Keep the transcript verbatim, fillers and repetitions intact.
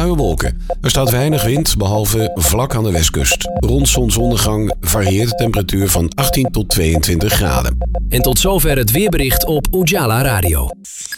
sluierwolken. Er staat weinig wind, behalve vlak aan de westkust. Rond zonsondergang varieert de temperatuur van achttien tot tweeëntwintig graden. En tot zover het weerbericht op Ujala Radio.